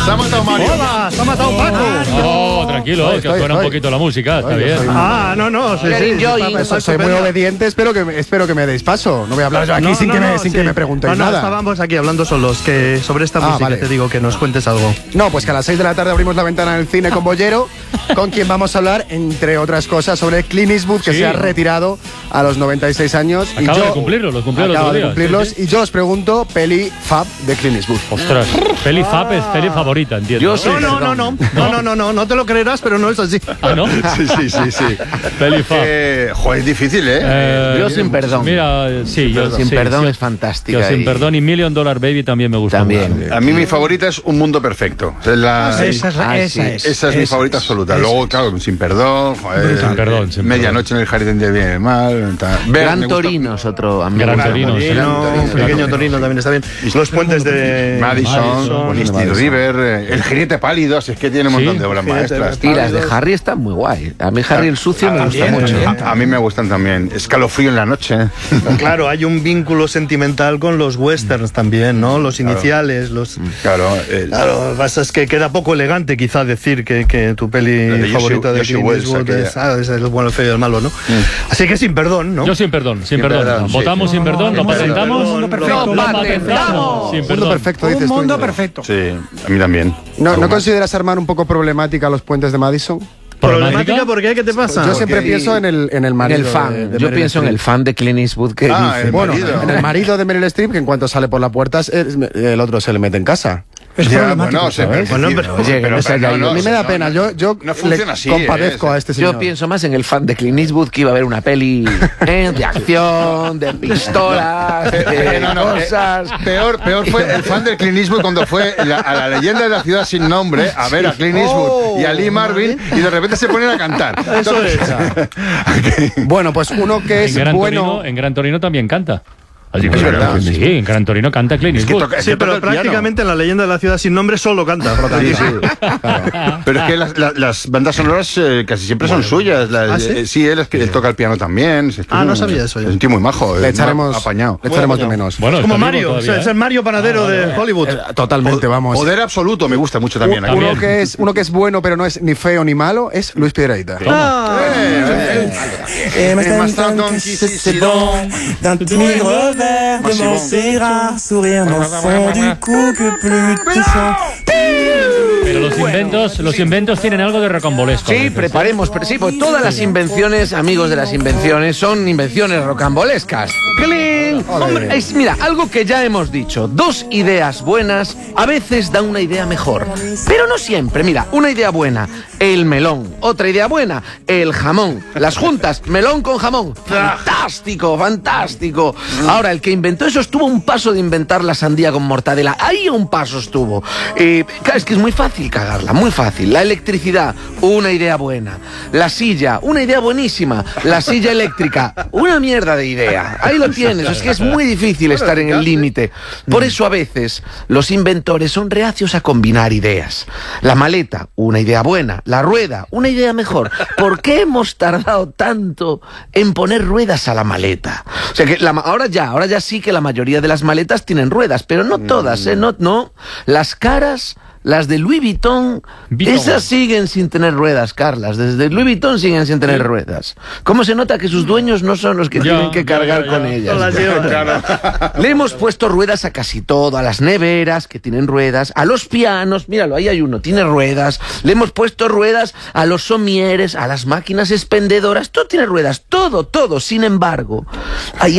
Se ha matado Mario. Hola, se ha matado Paco. No, tranquilo, que suena un poquito la música, está bien. No, sí. Soy muy obediente, espero que me deis paso. No voy a hablar yo aquí sin que me preguntéis nada. Estábamos aquí hablando solos, que sobre esta música vale. Te digo que nos cuentes algo. No, pues que a las 6 de la tarde abrimos la ventana del cine con Bollero, con quien vamos a hablar, entre otras cosas, sobre Clint Eastwood, que se ha retirado a los 96 años. Acaba de cumplirlos, los cumplió el otro día. Y yo os pregunto, peli fab de Clint Eastwood. Ostras, peli fab es peli favorita, entiendo. Yo sí. No te lo creerás, pero no es así. ¿Ah, no? Sí. Peli fab. Joder, es difícil, ¿eh? Yo sin perdón. Mira, yo sin perdón es fantástica. Yo sin perdón y $1 Million Baby también me gusta. También. A mí mi favorita es Un Mundo Perfecto. Esa es mi favorita absoluta. Luego, claro, Sin Perdón. Sin perdón. Medianoche en el Jardín de Bien y el Mal. Gran Torino es otro amigo. Gran Torino. Pequeño Torino también está bien. Los puentes de Madison, Misty River, El Jinete Pálido, es que tiene un montón de obras maestras. Y las de Harry están muy guay. A mí Harry el Sucio me gusta mucho. A mí me gustan también. Escalofrío en la noche. Claro, hay un vínculo sentimental con los westerns también, ¿no? Los iniciales, los... Claro, lo que pasa es que queda poco elegante quizá decir que tu peli favorita de Clint Eastwood es El bueno, el feo y el malo, ¿no? Así que sin perdón, ¿no? Yo sin perdón. Votamos sin perdón, lo patentamos. Un mundo perfecto, dices tú. Un mundo perfecto. Sí, a mí también. ¿No consideras, Armar, un poco problemática los puentes de Madison? ¿Problemática por qué? ¿Qué te pasa? Yo siempre pienso en el marido. En el fan. Yo pienso en el fan de Clint Eastwood que dice... Bueno, en el marido de Meryl Streep, que en cuanto sale por la puerta, el otro se le mete en casa. Es problemático. A mí me da pena. Yo no funciona así, compadezco a este señor. Yo pienso más en el fan de Clint Eastwood, que iba a ver una peli de acción, de pistolas, de cosas. Peor fue el fan de Clint Eastwood cuando fue a la Leyenda de la Ciudad Sin Nombre a ver a Clint Eastwood y a Lee Marvin y de repente se ponen a cantar. Eso es. Bueno, pues uno que es bueno... En Gran Torino también canta. Es verdad. Sí, en Gran Torino canta Clint Eastwood. Sí, pero prácticamente en La Leyenda de la Ciudad Sin Nombre solo canta. Pero es que las bandas sonoras casi siempre son suyas. Sí, él toca el piano también. No sabía eso yo. Es un tío muy majo. Le echaremos de menos. Bueno, como Mario, es el Mario Panadero de Hollywood. Totalmente, vamos. Poder absoluto me gusta mucho también. Uno que es bueno, pero no es ni feo ni malo, es Luis Piedrahita. De mon rare sourire n'enfant du coup que plus touchant. Pero los inventos tienen algo de rocambolesco. Sí, preparemos, pero sí, pues todas las invenciones, amigos de las invenciones, son invenciones rocambolescas. ¡Cling! Hombre, mira, algo que ya hemos dicho, 2 ideas buenas a veces dan una idea mejor, pero no siempre. Mira, una idea buena, el melón. Otra idea buena, el jamón. Las juntas, melón con jamón. ¡Fantástico, fantástico! Ahora, el que inventó eso estuvo a un paso de inventar la sandía con mortadela. Ahí a un paso estuvo. Claro, es que es muy fácil cagarla, muy fácil. La electricidad, una idea buena. La silla, una idea buenísima. La silla eléctrica, una mierda de idea. Ahí lo tienes, es que es muy difícil estar en el límite. Por eso a veces los inventores son reacios a combinar ideas. La maleta, una idea buena. La rueda, una idea mejor. ¿Por qué hemos tardado tanto en poner ruedas a la maleta? O sea que ahora ya sí que la mayoría de las maletas tienen ruedas, pero no todas, no. Las caras, las de Louis Vuitton, esas siguen sin tener ruedas, Carlas. Desde Louis Vuitton siguen sin tener ruedas. ¿Cómo se nota que sus dueños no son los que tienen que cargar con ellas? Le hemos puesto ruedas a casi todo, a las neveras, que tienen ruedas, a los pianos, míralo, ahí hay uno, tiene ruedas. Le hemos puesto ruedas a los somieres, a las máquinas expendedoras, todo tiene ruedas, todo. Sin embargo, hay